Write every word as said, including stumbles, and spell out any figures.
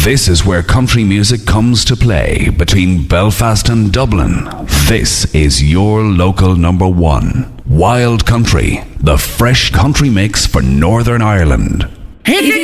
This is where country music comes to play between Belfast and Dublin. This is your local number one. Wild Country, the fresh country mix for Northern Ireland. Hit the